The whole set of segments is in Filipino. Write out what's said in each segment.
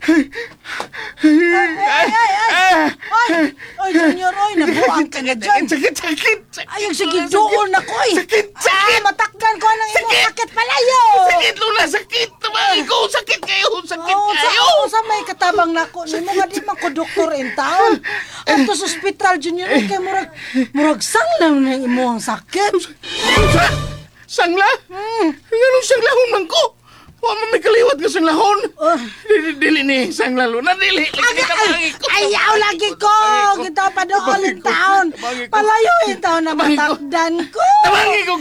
Ay, Junior, oy, nabuang ka na dyan. Sakit. Ay, yung sige doon na ko, eh. Sakit. Matakdan ko ng imong sakit palayo. Sakit, Luna, sakit. Tabangi ko, sakit kayo. Sa may katabang nako nimo nga di man ko doktor in town. Ato sa ospital, Junior, kay murag sanglang na imong sakit. Sangla? Anong sanglahon man ko? Huwag mo may kaliwat ka sanglahon. Dili ni sangla, Luna, dili. Ayaw lagi ko. Kita pa doon in town. Palayo in town na matakdan ko. Tabangi ko.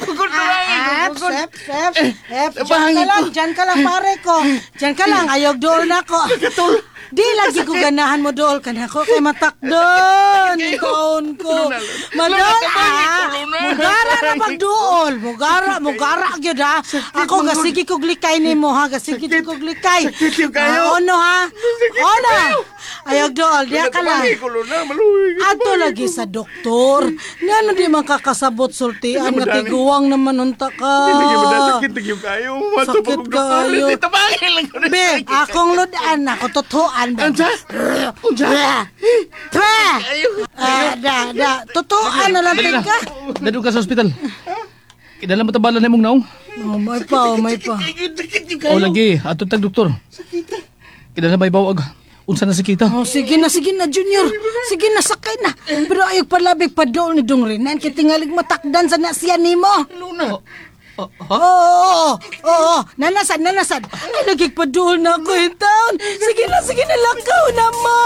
Diyan ka lang pare ko. Diyan ka lang, ayog doon ako. Di lagi ko ganahan mo dool ka na ko kay matakdon. Ikaon ko. Madol Mugara na pagdool. Mugara gyud ha. Ako gasigi kog likay nimo ha. Gasigi kog likay. Ono ha. Ono. Ayog dool, diya ka lang. Ato lagi sa doktor. Ngano di man kakasabot sultian nga tiguwang naman unta ka. Sakit kayo. Sakit kayo. Tabangi lang ko. Be, akong ludan ako totoo. Unsa? Totoo na lang ka. Dado ka sa ospital. Kidala matabalan na mong naong. May pa. O lagi, ato tag doktor. Kidala may bawag. Unsa na sakita? Sige na, Junior. Sige na, sakay na. Pero ayog palabig pa doon ni Dong Renan. Kaya tingalig matakdan sa nasya nimo. Luna. Oo. Nanasad. Ay, nagigpadool na ako in town. Sige na, lakaw na mo.